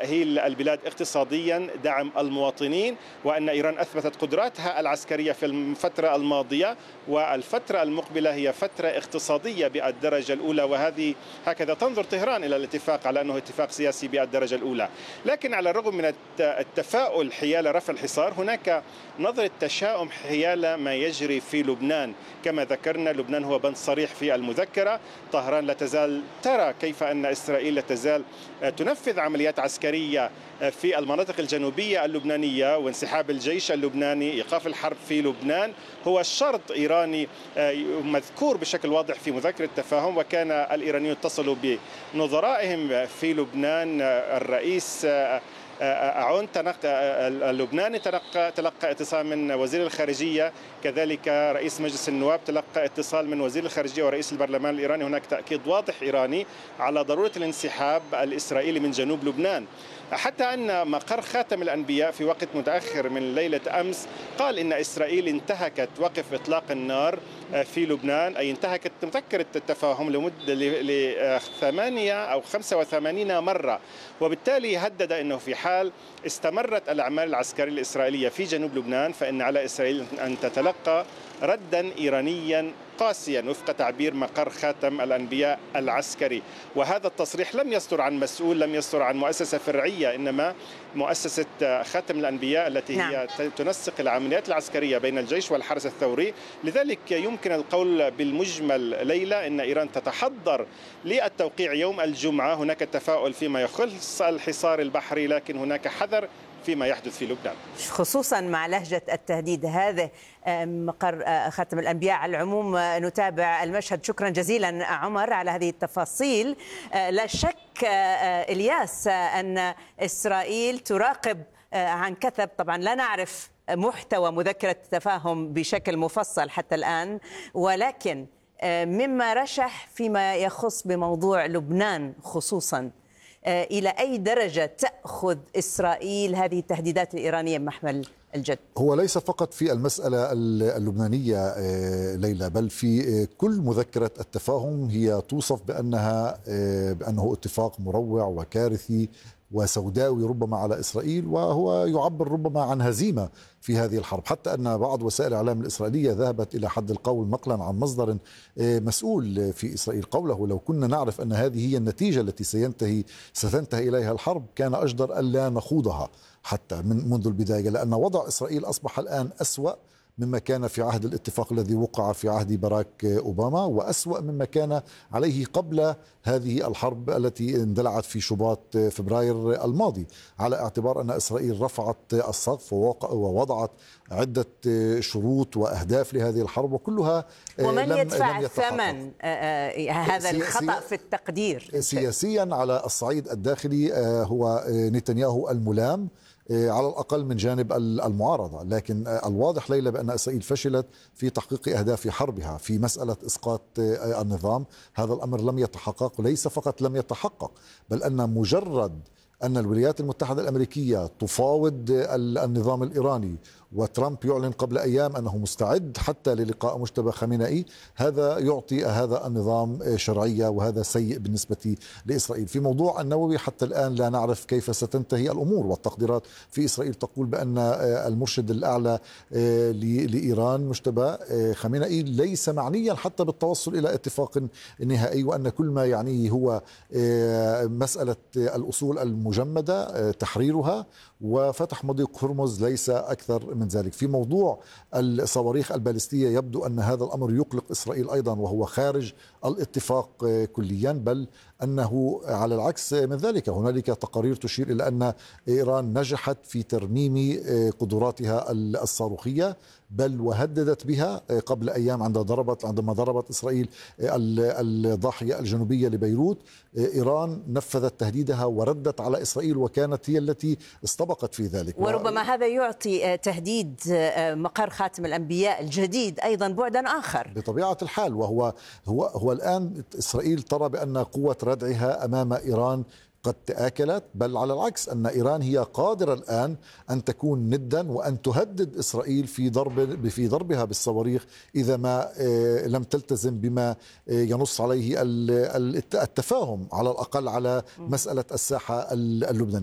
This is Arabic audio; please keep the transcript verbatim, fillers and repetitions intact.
تأهيل البلاد اقتصاديا، دعم المواطنين، وأن إيران أثبتت قدراتها العسكرية في الفترة الماضية، والفترة المقبلة هي فترة اقتصادية بالدرجة الأولى، وهذه هكذا تنظر طهران إلى الاتفاق على أنه اتفاق سياسي بالدرجة الأولى. لكن على الرغم من التفاؤل حيال رفع الحصار، هناك نظرة تشاؤم حيال ما يجري في لبنان. كما ذكرنا، لبنان هو بند صريح في المذكرة. طهران لا تزال ترى كيف أن إسرائيل لا تزال تنفذ عمليات عسكرية في المناطق الجنوبية اللبنانية، وانسحاب الجيش اللبناني، إيقاف الحرب في لبنان هو شرط إيراني مذكور بشكل واضح في مذكرة التفاهم. وكان الإيرانيون اتصلوا بنظرائهم في لبنان. الرئيس عون اللبناني تلقى تلقى اتصال من وزير الخارجية، كذلك رئيس مجلس النواب تلقى اتصال من وزير الخارجية ورئيس البرلمان الإيراني. هناك تأكيد واضح إيراني على ضرورة الانسحاب الإسرائيلي من جنوب لبنان، حتى أن مقر خاتم الأنبياء في وقت متأخر من ليلة أمس قال إن إسرائيل انتهكت وقف إطلاق النار في لبنان، أي انتهكت مذكرة التفاهم لمدة لثمانية أو خمسة وثمانين مرة، وبالتالي هدد أنه في حال استمرت الأعمال العسكرية الإسرائيلية في جنوب لبنان فإن على إسرائيل أن تتلقى ردا إيرانيا قاسيا وفق تعبير مقر خاتم الأنبياء العسكري. وهذا التصريح لم يصدر عن مسؤول، لم يصدر عن مؤسسة فرعية، إنما مؤسسة خاتم الأنبياء التي نعم. هي تنسق العمليات العسكرية بين الجيش والحرس الثوري. لذلك يمكن القول بالمجمل ليلى أن إيران تتحضر للتوقيع يوم الجمعة. هناك تفاؤل فيما يخص الحصار البحري، لكن هناك حذر فيما يحدث في لبنان، خصوصا مع لهجة التهديد. هذا مقر خاتم الأنبياء. على العموم نتابع المشهد. شكرا جزيلا عمر على هذه التفاصيل. لا شك إلياس أن إسرائيل تراقب عن كثب. طبعا لا نعرف محتوى مذكرة التفاهم بشكل مفصل حتى الآن، ولكن مما رشح فيما يخص بموضوع لبنان خصوصا، إلى أي درجة تأخذ إسرائيل هذه التهديدات الإيرانية بمحمل الجد؟ هو ليس فقط في المسألة اللبنانية ليلى، بل في كل مذكرة التفاهم هي توصف بأنها بأنه اتفاق مروع وكارثي وسوداوي ربما على إسرائيل، وهو يعبر ربما عن هزيمة في هذه الحرب، حتى أن بعض وسائل الإعلام الإسرائيلية ذهبت إلى حد القول نقلا عن مصدر مسؤول في إسرائيل قوله: لو كنا نعرف أن هذه هي النتيجة التي سينتهي ستنتهي إليها الحرب كان أجدر ألا نخوضها حتى من منذ البداية، لأن وضع إسرائيل أصبح الآن أسوأ مما كان في عهد الاتفاق الذي وقع في عهد باراك أوباما، وأسوأ مما كان عليه قبل هذه الحرب التي اندلعت في شباط فبراير الماضي، على اعتبار أن إسرائيل رفعت السقف ووضعت عدة شروط وأهداف لهذه الحرب، وكلها ومن لم يدفع لم الثمن هذا الخطأ في التقدير؟ سياسيا على الصعيد الداخلي هو نتنياهو الملام على الأقل من جانب المعارضة، لكن الواضح ليلى بأن إسرائيل فشلت في تحقيق أهداف حربها في مسألة إسقاط النظام. هذا الأمر لم يتحقق، وليس فقط لم يتحقق بل أن مجرد أن الولايات المتحدة الأمريكية تفاوض النظام الإيراني وترامب يعلن قبل أيام أنه مستعد حتى للقاء مجتبى خامنئي، هذا يعطي هذا النظام شرعية، وهذا سيء بالنسبة لإسرائيل. في موضوع النووي حتى الآن لا نعرف كيف ستنتهي الأمور، والتقديرات في إسرائيل تقول بأن المرشد الأعلى لإيران مجتبى خامنئي ليس معنيا حتى بالتوصل إلى اتفاق نهائي، وأن كل ما يعنيه هو مسألة الأصول المجمدة تحريرها وفتح مضيق هرمز، ليس أكثر من ذلك. في موضوع الصواريخ البالستية يبدو أن هذا الأمر يقلق إسرائيل أيضا، وهو خارج الاتفاق كليا، بل أنه على العكس من ذلك هنالك تقارير تشير إلى أن إيران نجحت في ترميم قدراتها الصاروخية، بل وهددت بها قبل أيام عندما ضربت عندما ضربت إسرائيل الضاحية الجنوبية لبيروت. إيران نفذت تهديدها وردت على إسرائيل، وكانت هي التي استبقت في ذلك. وربما هذا يعطي تهديد مقر خاتم الأنبياء الجديد أيضا بعدا آخر بطبيعة الحال، وهو هو هو الآن إسرائيل ترى بأن قوة ردعها أمام إيران قد تآكلت، بل على العكس أن إيران هي قادرة الآن أن تكون ندا وأن تهدد إسرائيل في ضرب في ضربها بالصواريخ إذا ما لم تلتزم بما ينص عليه التفاهم على الأقل على مسألة الساحة اللبنانية.